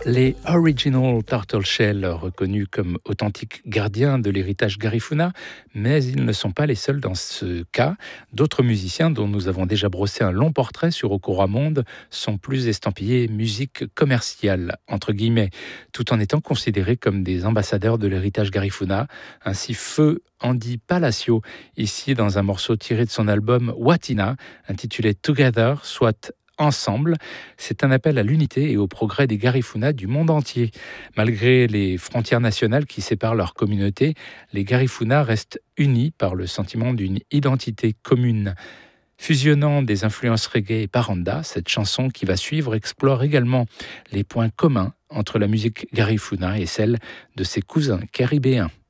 Les Original Turtle Shell, reconnus comme authentiques gardiens de l'héritage Garifuna, mais ils ne sont pas les seuls dans ce cas. D'autres musiciens dont nous avons déjà brossé un long portrait sur Okura Monde sont plus estampillés musique commerciale, entre guillemets, tout en étant considérés comme des ambassadeurs de l'héritage Garifuna. Ainsi, Feu Andy Palacio, ici dans un morceau tiré de son album Watina, intitulé Together, soit Ensemble. C'est un appel à l'unité et au progrès des Garifuna du monde entier. Malgré les frontières nationales qui séparent leurs communautés, les Garifuna restent unis par le sentiment d'une identité commune. Fusionnant des influences reggae et paranda, cette chanson qui va suivre explore également les points communs entre la musique Garifuna et celle de ses cousins caribéens.